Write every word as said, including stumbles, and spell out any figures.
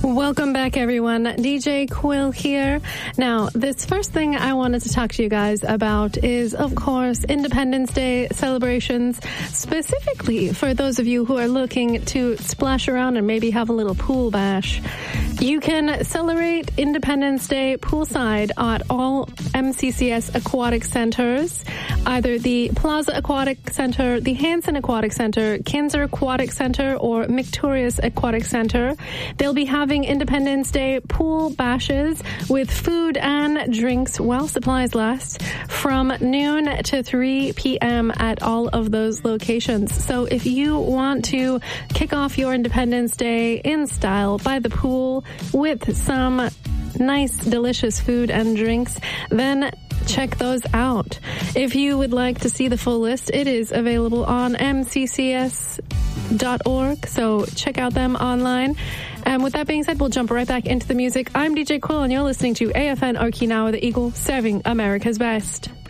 Welcome back, everyone. D J Quill here. Now, this first thing I wanted to talk to you guys about is, of course, Independence Day celebrations, specifically for those of you who are looking to splash around and maybe have a little pool bash. You can celebrate Independence Day poolside at all M C C S aquatic centers, either the Plaza Aquatic Center, the Hanson Aquatic Center, Kinzer Aquatic Center, or Victorious Aquatic Center. They'll be having Independence Day pool bashes with food and drinks while supplies last from noon to three p.m. at all of those locations. So if you want to kick off your Independence Day in style by the pool with some nice, delicious food and drinks, then check those out. If you would like to see the full list, it is available on M C C S dot org, so check out them online. And with that being said, we'll jump right back into the music. I'm D J Quill, and you're listening to A F N Okinawa, the Eagle, serving America's best.